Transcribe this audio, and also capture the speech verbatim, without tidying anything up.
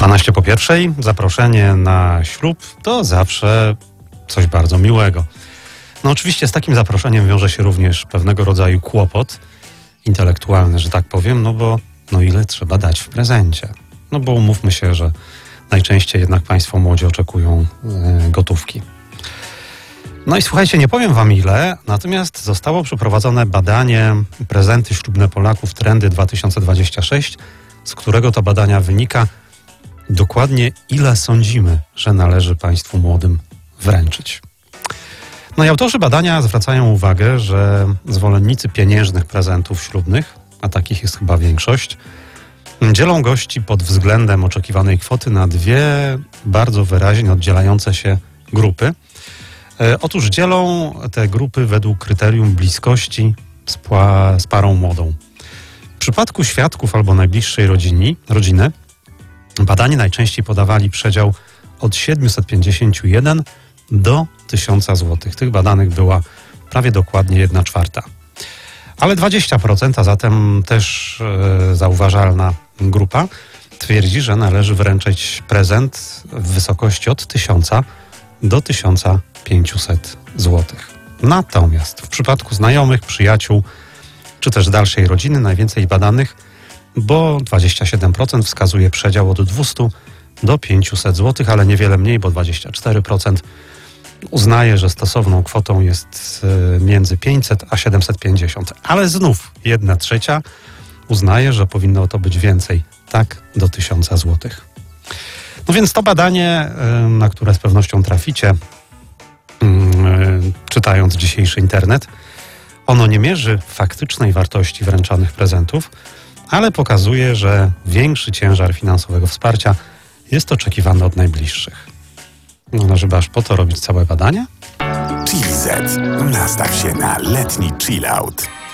dwanaście po pierwszej. Zaproszenie na ślub to zawsze coś bardzo miłego. No oczywiście z takim zaproszeniem wiąże się również pewnego rodzaju kłopot intelektualny, że tak powiem, no bo no ile trzeba dać w prezencie? No bo umówmy się, że najczęściej jednak państwo młodzi oczekują e, gotówki. No i słuchajcie, nie powiem wam ile, natomiast zostało przeprowadzone badanie Prezenty ślubne Polaków Trendy dwa tysiące dwadzieścia sześć, z którego to badania wynika dokładnie ile sądzimy, że należy państwu młodym wręczyć. No i autorzy badania zwracają uwagę, że zwolennicy pieniężnych prezentów ślubnych, a takich jest chyba większość, dzielą gości pod względem oczekiwanej kwoty na dwie bardzo wyraźnie oddzielające się grupy. E, otóż dzielą te grupy według kryterium bliskości z, pła- z parą młodą. W przypadku świadków albo najbliższej rodzini, rodziny badani najczęściej podawali przedział od siedemset pięćdziesiąt jeden do tysiąc złotych. Tych badanych była prawie dokładnie jedna czwarta. Ale dwadzieścia procent, a zatem też e, zauważalna grupa, twierdzi, że należy wręczyć prezent w wysokości od tysiąca do tysiąca pięciuset złotych. Natomiast w przypadku znajomych, przyjaciół czy też dalszej rodziny najwięcej badanych, bo dwadzieścia siedem procent wskazuje przedział od dwieście do pięciuset złotych, ale niewiele mniej, bo dwadzieścia cztery procent uznaje, że stosowną kwotą jest między pięćset a siedemset pięćdziesiąt. Ale znów jedna trzecia uznaje, że powinno to być więcej, tak do tysiąca złotych. No więc to badanie, na które z pewnością traficie, czytając dzisiejszy internet, ono nie mierzy faktycznej wartości wręczanych prezentów, ale pokazuje, że większy ciężar finansowego wsparcia jest oczekiwany od najbliższych. No, żeby aż po to robić całe badanie? Chili Z. Nastaw się na letni chill out.